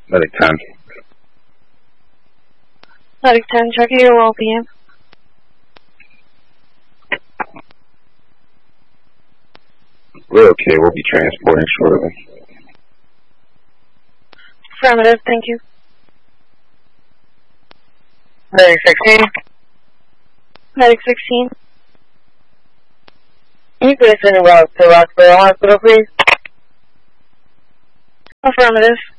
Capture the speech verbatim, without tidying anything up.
Medic ten. Medic ten, check your well P M. We're okay, we'll be transporting shortly. Affirmative, thank you. Medic sixteen. Medic sixteen. Can you please send a route to Roxborough Hospital, please? Affirmative.